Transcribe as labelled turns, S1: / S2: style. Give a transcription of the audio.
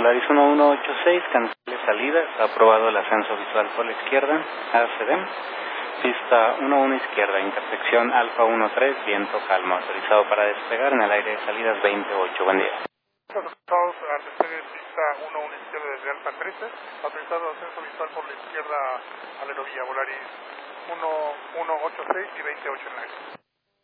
S1: Volaris 1186, cancele salidas, aprobado el ascenso visual por la izquierda, ACD. Pista 11 izquierda, intersección Alfa 13, viento calmo, autorizado para despegar en el aire de salidas 28, buen día.
S2: Autorizados al despegue de pista 11 izquierda desde Alfa 13, autorizado ascenso visual por la izquierda al aerovía Volaris 1186 y 28 en el aire.